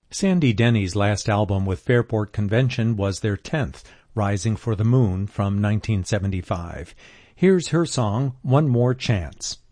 Sandy Denny's last album with Fairport Convention was their 10th, Rising for the Moon, from 1975. Here's her song, One More Chance.